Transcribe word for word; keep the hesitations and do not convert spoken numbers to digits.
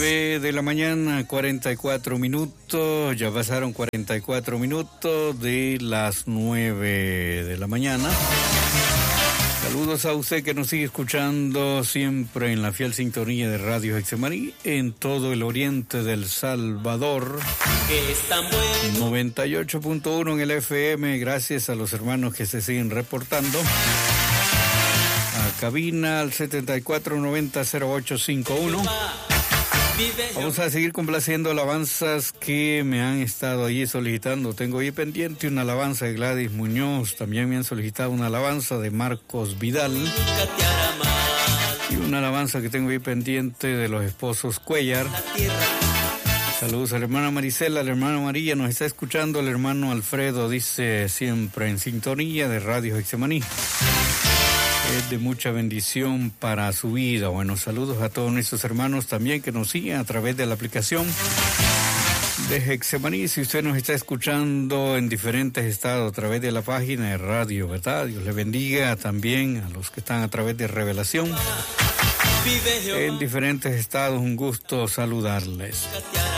nueve de la mañana, cuarenta y cuatro minutos. Ya pasaron cuarenta y cuatro minutos de las nueve de la mañana. Saludos a usted que nos sigue escuchando siempre en la fiel sintonía de Radio Hexemaní en todo el oriente del Salvador. noventa y ocho punto uno en el F M, gracias a los hermanos que se siguen reportando. A cabina al setenta y cuatro noventa cero ocho cincuenta y uno. Vamos a seguir complaciendo alabanzas que me han estado allí solicitando. Tengo ahí pendiente una alabanza de Gladys Muñoz. También me han solicitado una alabanza de Marcos Vidal. Y una alabanza que tengo ahí pendiente de los esposos Cuellar. Saludos a la hermana Marisela, a la hermana María, nos está escuchando. El hermano Alfredo dice siempre en sintonía de Radio Hexemaní. Es de mucha bendición para su vida. Bueno, saludos a todos nuestros hermanos también que nos siguen a través de la aplicación de Hexemaní. Si usted nos está escuchando en diferentes estados a través de la página de radio, ¿verdad? Dios le bendiga también a los que están a través de Revelación. En diferentes estados, un gusto saludarles.